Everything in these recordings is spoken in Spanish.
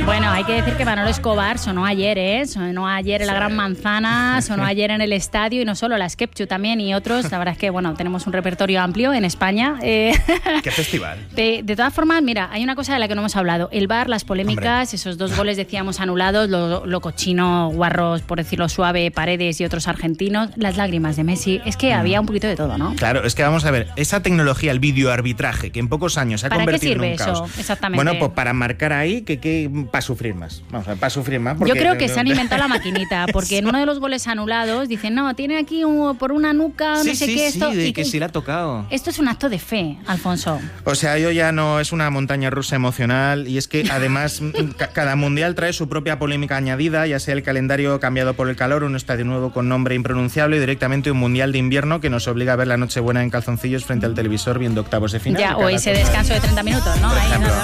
Bueno, hay que decir que Manolo Escobar sonó ayer, ¿eh? Sonó ayer en la Gran Manzana, sonó ayer en el estadio y no solo, la Skepchu también y otros. La verdad es que, bueno, tenemos un repertorio amplio en España. ¿Qué festival? De todas formas, mira, hay una cosa de la que no hemos hablado. El VAR, las polémicas, esos 2 goles, decíamos, anulados, lo cochino, guarros, por decirlo suave, Paredes y otros argentinos, las lágrimas de Messi. Es que había un poquito de todo, ¿no? Claro, es que vamos a ver, esa tecnología, el videoarbitraje, que en pocos años se ha convertido en un caos. ¿Para qué sirve eso? Exactamente. Bueno, pues para marcar ahí que para sufrir más. Vamos a ver, para sufrir más. Porque yo creo que se han inventado la maquinita, porque en uno de los goles anulados dicen, no, tiene aquí por una nuca, no sé qué, esto. Sí, que sí le ha tocado. Esto es un acto de fe, Alfonso. O sea, yo ya no, es una montaña rusa emocional y es que además cada mundial trae su propia polémica añadida, ya sea el calendario cambiado por el calor, un estadio nuevo con nombre impronunciable y directamente un mundial de invierno que nos obliga a ver la Nochebuena en calzoncillos frente al televisor viendo octavos de final. Ya, o ese descanso de 30 minutos, ¿no? Por Ahí, ejemplo.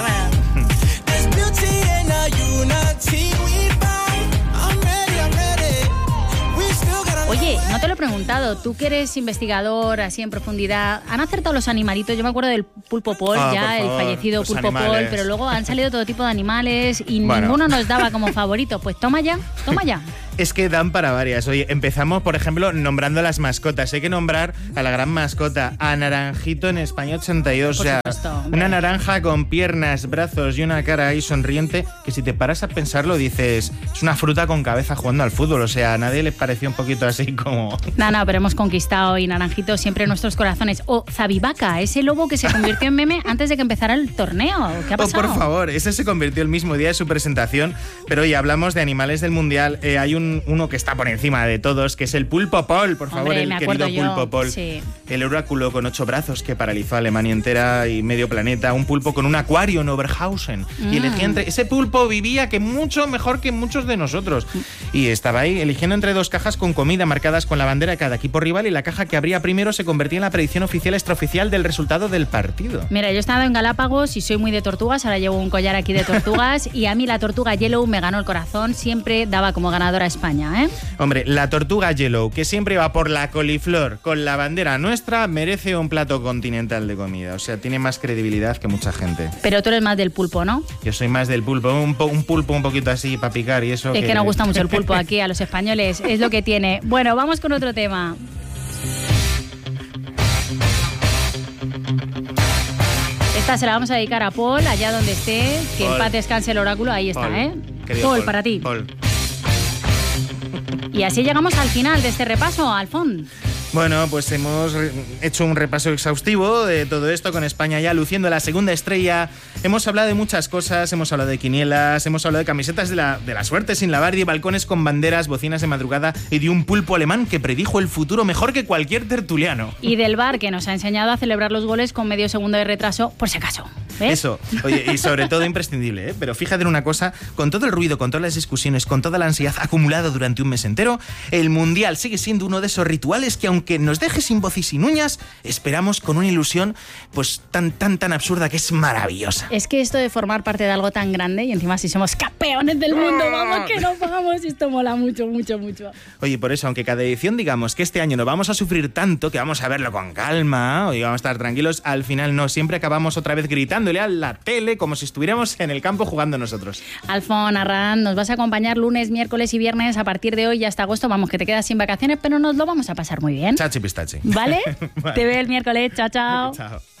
Oye, no te lo he preguntado, tú que eres investigador así en profundidad, ¿han acertado los animalitos? Yo me acuerdo del pulpo Paul, ya el fallecido pulpo Paul, pero luego han salido todo tipo de animales y ninguno nos daba como favorito. Pues toma ya. Es que dan para varias. Oye, empezamos, por ejemplo, nombrando las mascotas. Hay que nombrar a la gran mascota, a Naranjito en España 82. Por supuesto, una naranja con piernas, brazos y una cara ahí sonriente, que si te paras a pensarlo dices, es una fruta con cabeza jugando al fútbol. O sea, a nadie le pareció un poquito así como... No, pero hemos conquistado y Naranjito siempre en nuestros corazones. O Zabivaca, ese lobo que se convirtió en meme antes de que empezara el torneo. ¿Qué ha pasado? Por favor, ese se convirtió el mismo día de su presentación. Pero oye, hablamos de animales del Mundial. Hay uno que está por encima de todos, que es el pulpo Paul, por favor, el querido pulpo Paul. Sí. El oráculo con 8 brazos que paralizó a Alemania entera y medio planeta. Un pulpo con un acuario en Oberhausen. Y elegía ese pulpo vivía que mucho mejor que muchos de nosotros. Y estaba ahí eligiendo entre 2 cajas con comida marcadas con la bandera de cada equipo rival y la caja que abría primero se convertía en la predicción oficial extraoficial del resultado del partido. Mira, yo he estado en Galápagos y soy muy de tortugas, ahora llevo un collar aquí de tortugas y a mí la tortuga Yellow me ganó el corazón, siempre daba como ganadora a España, ¿eh? Hombre, la tortuga Yellow, que siempre va por la coliflor con la bandera nuestra, merece un plato continental de comida. O sea, tiene más credibilidad que mucha gente. Pero tú eres más del pulpo, ¿no? Yo soy más del pulpo, un pulpo un poquito así para picar y eso. Es que nos gusta mucho el pulpo aquí a los españoles, es lo que tiene. Bueno, vamos con otro tema. Esta se la vamos a dedicar a Paul, allá donde esté, que en paz descanse el oráculo, ahí está, Paul, para ti. Paul. Y así llegamos al final de este repaso, Alfón. Bueno, pues hemos hecho un repaso exhaustivo de todo esto con España ya luciendo la segunda estrella. Hemos hablado de muchas cosas, hemos hablado de quinielas, hemos hablado de camisetas de la suerte sin lavar, de balcones con banderas, bocinas de madrugada y de un pulpo alemán que predijo el futuro mejor que cualquier tertuliano. Y del VAR que nos ha enseñado a celebrar los goles con medio segundo de retraso, por si acaso. ¿Ves? Eso, oye, y sobre todo imprescindible, ¿eh? Pero fíjate en una cosa, con todo el ruido, con todas las discusiones, con toda la ansiedad acumulada durante un mes entero, el Mundial sigue siendo uno de esos rituales que aunque nos deje sin voz y sin uñas, esperamos con una ilusión pues tan absurda que es maravillosa. Es que esto de formar parte de algo tan grande y encima si somos campeones del mundo, vamos que nos vamos, esto mola mucho. Oye, por eso, aunque cada edición digamos que este año no vamos a sufrir tanto, que vamos a verlo con calma, y vamos a estar tranquilos, al final no, siempre acabamos otra vez gritándole a la tele como si estuviéramos en el campo jugando nosotros. Alfón, Arran, nos vas a acompañar lunes, miércoles y viernes a partir de hoy y hasta agosto. Vamos, que te quedas sin vacaciones, pero nos lo vamos a pasar muy bien. Chachi pistachi. ¿Vale? Te veo el miércoles. Chao. Chao.